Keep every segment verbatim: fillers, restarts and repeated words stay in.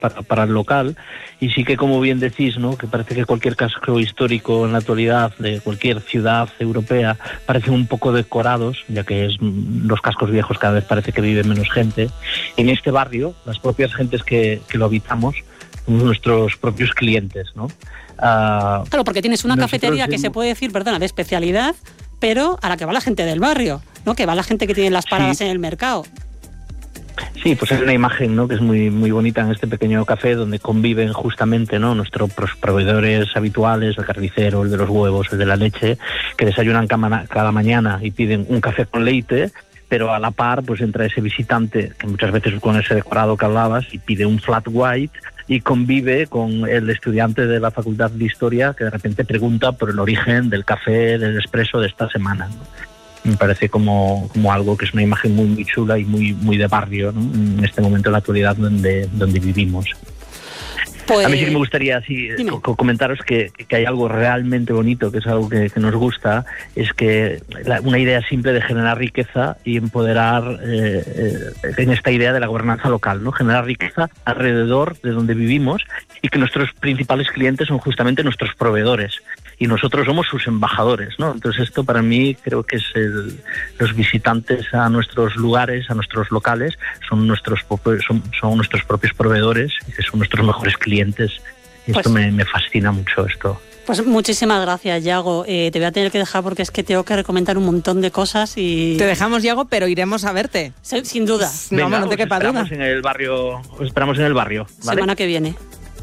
para, para el local, y sí que, como bien decís, ¿no?, que parece que cualquier casco histórico en la actualidad de cualquier ciudad europea parecen un poco decorados, ya que es, los cascos viejos cada vez parece que vive menos gente. En este barrio, las propias gentes que, que lo habitamos, somos nuestros propios clientes, ¿no? Uh, claro, porque tienes una cafetería que se puede decir, perdona, de especialidad, pero a la que va la gente del barrio, ¿no? Que va la gente que tiene las paradas sí. en el mercado. Sí, pues hay una imagen, ¿no?, que es muy muy bonita en este pequeño café, donde conviven justamente, ¿no?, nuestros proveedores habituales, el carnicero, el de los huevos, el de la leche, que desayunan cada mañana y piden un café con leite, pero a la par pues entra ese visitante, que muchas veces con ese decorado que hablabas, y pide un flat white, y convive con el estudiante de la Facultad de Historia que de repente pregunta por el origen del café, del espresso de esta semana, ¿no? Me parece como, como algo que es una imagen muy, muy chula y muy, muy de barrio, ¿no?, en este momento de la actualidad donde, donde vivimos. Pues, a mí sí que me gustaría así, co- comentaros que, que hay algo realmente bonito, que es algo que, que nos gusta, es que la, una idea simple de generar riqueza y empoderar eh, eh, en esta idea de la gobernanza local, ¿no? Generar riqueza alrededor de donde vivimos, y que nuestros principales clientes son justamente nuestros proveedores, y nosotros somos sus embajadores, ¿no? Entonces esto para mí creo que es el, los visitantes a nuestros lugares, a nuestros locales, son nuestros, son, son nuestros propios proveedores, y que son nuestros mejores clientes. Y esto pues, me, me fascina mucho esto. Pues muchísimas gracias, Yago. Eh, te voy a tener que dejar porque es que tengo que recomendar un montón de cosas y... Te dejamos, Yago, pero iremos a verte. Sí, sin duda. Venga, no, no te quepa duda. En el barrio, os esperamos en el barrio, ¿vale? Semana que viene.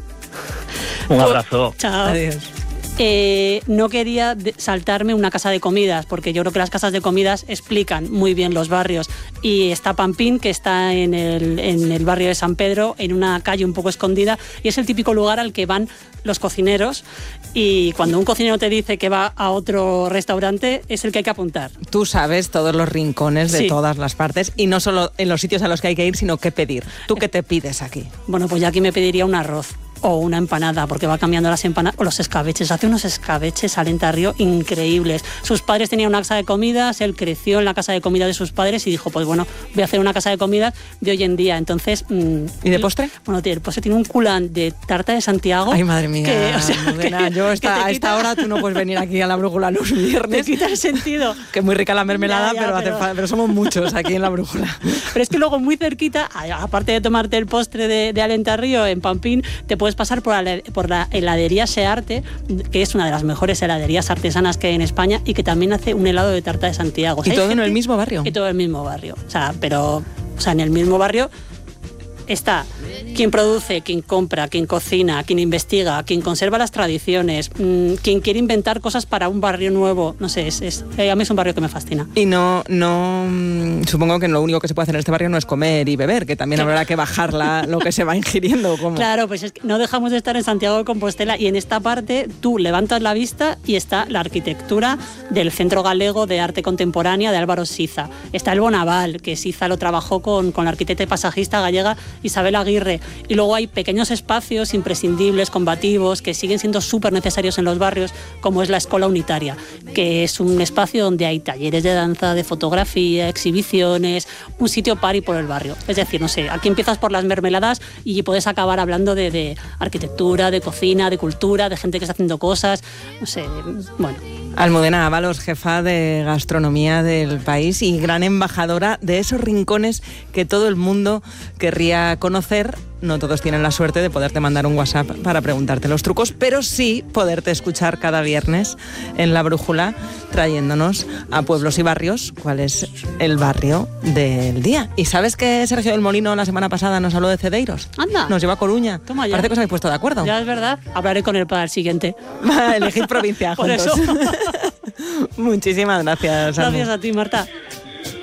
Un abrazo. Chao. Adiós. Eh, no quería de- saltarme una casa de comidas, porque yo creo que las casas de comidas explican muy bien los barrios. Y está Pampín, que está en el, en el barrio de San Pedro, en una calle un poco escondida, y es el típico lugar al que van los cocineros, y cuando un cocinero te dice que va a otro restaurante, es el que hay que apuntar. Tú sabes todos los rincones de Sí. todas las partes, y no solo en los sitios a los que hay que ir, sino qué pedir. ¿Tú qué te pides aquí? Bueno, pues ya aquí me pediría un arroz o una empanada, porque va cambiando las empanadas, o los escabeches. Hace unos escabeches Alenta Río increíbles. Sus padres tenían una casa de comidas, él creció en la casa de comida de sus padres y dijo, pues bueno, voy a hacer una casa de comidas de hoy en día. Entonces... Mmm, ¿Y de postre? Bueno, el postre tiene un culán de tarta de Santiago. Ay, madre mía, que, o sea, Almudena, que, yo esta, a esta hora tú no puedes venir aquí a la Brújula los viernes. Te quita el sentido. Que es muy rica la mermelada, Ya, ya, pero, pero... Hace, pero somos muchos aquí en la Brújula. Pero es que luego muy cerquita, aparte de tomarte el postre de, de Alenta Río en Pampín, te puedes pasar por la, por la heladería Searte, que es una de las mejores heladerías artesanas que hay en España y que también hace un helado de tarta de Santiago. O sea, ¿Y todo gente, en el mismo barrio? Y todo en el mismo barrio. O sea, pero o sea, en el mismo barrio está quien produce, quien compra, quien cocina, quien investiga, quien conserva las tradiciones, mmm, quien quiere inventar cosas para un barrio nuevo. No sé, es, es, a mí es un barrio que me fascina. Y no, no, supongo que lo único que se puede hacer en este barrio no es comer y beber, que también habrá que bajar la, lo que se va ingiriendo. ¿Cómo? Claro, pues es que no dejamos de estar en Santiago de Compostela, y en esta parte tú levantas la vista y está la arquitectura del Centro Galego de Arte Contemporánea de Álvaro Siza. Está el Bonaval, que Siza lo trabajó con, con la arquitecta y pasajista gallega Isabel Aguirre. Y luego hay pequeños espacios imprescindibles, combativos, que siguen siendo súper necesarios en los barrios, como es la Escola Unitaria, que es un espacio donde hay talleres de danza, de fotografía, exhibiciones, un sitio party por el barrio. Es decir, no sé, aquí empiezas por las mermeladas y puedes acabar hablando de, de arquitectura, de cocina, de cultura, de gente que está haciendo cosas, no sé, bueno. Almudena Ábalos, jefa de gastronomía del país y gran embajadora de esos rincones que todo el mundo querría conocer. No todos tienen la suerte de poderte mandar un WhatsApp para preguntarte los trucos, pero sí poderte escuchar cada viernes en La Brújula, trayéndonos a pueblos y barrios cuál es el barrio del día. ¿Y sabes que Sergio del Molino la semana pasada nos habló de Cedeiros? Anda. Nos lleva a Coruña. Toma ya. Parece que os habéis puesto de acuerdo. Ya es verdad. Hablaré con él para el siguiente. Elegid provincia Por juntos. eso. Muchísimas gracias. Gracias a ti, Marta.